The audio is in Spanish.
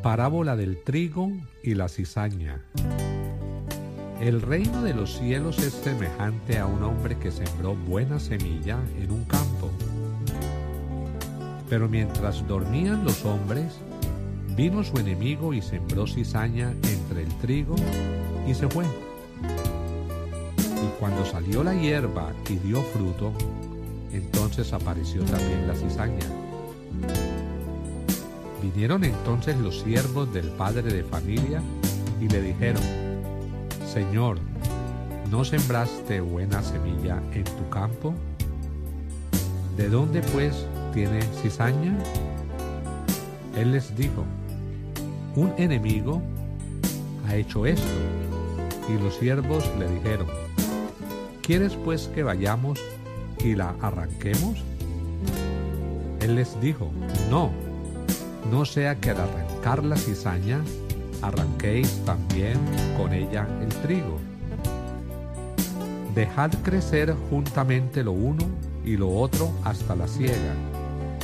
Parábola del trigo y la cizaña. El reino de los cielos es semejante a un hombre que sembró buena semilla en un campo. Pero mientras dormían los hombres, vino su enemigo y sembró cizaña entre el trigo y se fue. Y cuando salió la hierba y dio fruto, entonces apareció también la cizaña. Vinieron entonces los siervos del padre de familia y le dijeron: Señor, ¿no sembraste buena semilla en tu campo? ¿De dónde pues tiene cizaña? Él les dijo: un enemigo ha hecho esto. Y los siervos le dijeron: ¿quieres pues que vayamos y la arranquemos? Él les dijo: no sea que al arrancar la cizaña arranquéis también con ella el trigo. Dejad crecer juntamente lo uno y lo otro hasta la siega.